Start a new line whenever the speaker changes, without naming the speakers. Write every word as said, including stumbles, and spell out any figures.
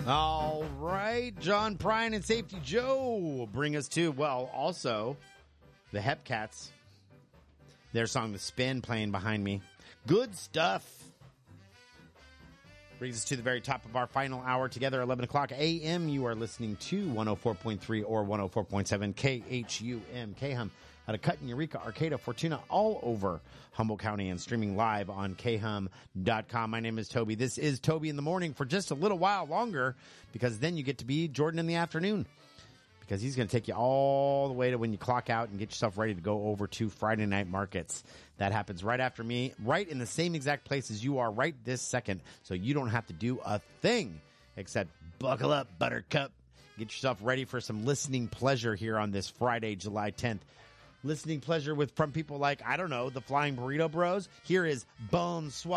All right, John Prine and Safety Joe will bring us to, well, also the Hepcats. Their song, The Spin, playing behind me. Good stuff. Brings us to the very top of our final hour together, eleven o'clock a m. You are listening to one oh four point three or one oh four point seven K H U M, K H U M, out of Cutten, Eureka, Arcata, Fortuna, all over Humboldt County, and streaming live on K H U M dot com. My name is Toby. This is Toby in the Morning for just a little while longer, because then you get to be Jordan in the afternoon, because he's going to take you all the way to when you clock out and get yourself ready to go over to Friday night markets. That happens right after me, right in the same exact place as you are right this second, so you don't have to do a thing except buckle up, Buttercup. Get yourself ready for some listening pleasure here on this Friday, July tenth. Listening pleasure with from people like, I don't know, the Flying Burrito Bros. Here is Bonsoir.